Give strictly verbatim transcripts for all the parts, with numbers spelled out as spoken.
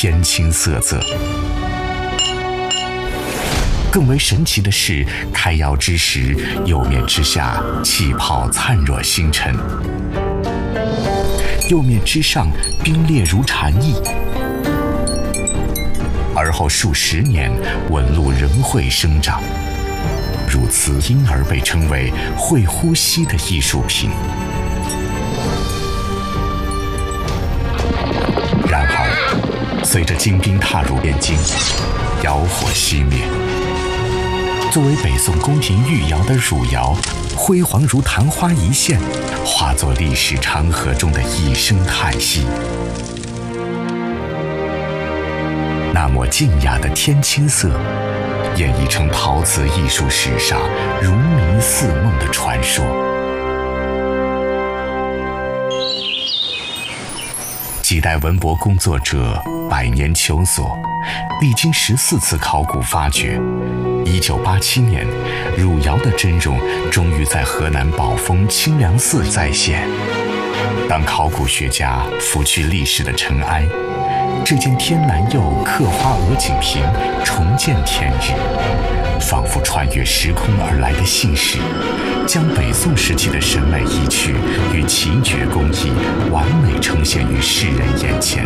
天青色泽。更为神奇的是，开窑之时，釉面之下气泡灿若星辰，釉面之上冰裂如蝉翼，而后数十年纹路仍会生长，如此因而被称为会呼吸的艺术品。然而，随着金兵踏入汴京，窑火熄灭。作为北宋宫廷御窑的汝窑，辉煌如昙花一现，化作历史长河中的一声叹息。那抹静雅的天青色，演绎成陶瓷艺术史上如迷似梦的传说。几代文博工作者百年求索，历经十四次考古发掘，一九八七年，汝窑的真容终于在河南宝丰清凉寺再现。当考古学家拂去历史的尘埃，这件天蓝釉刻花鹅颈瓶重见天日，仿佛穿越时空而来的信使，将北宋时期的审美意趣与奇绝工艺完美呈现于世人眼前。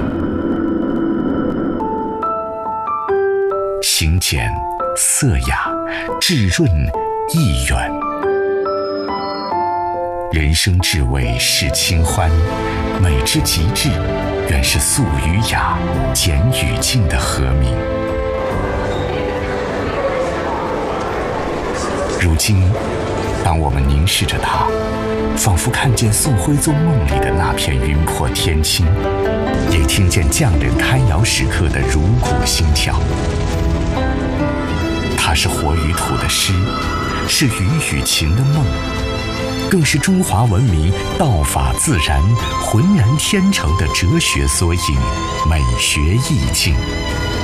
形简色雅，质润意远，人生至味是清欢，美之极致，原是素与雅，简与静的和鸣。如今，当我们凝视着它，仿佛看见宋徽宗梦里的那片云破天青，也听见匠人开窑时刻的如鼓心跳。它是活于土的诗，是鱼与禽的梦，更是中华文明道法自然、浑然天成的哲学缩影、美学意境。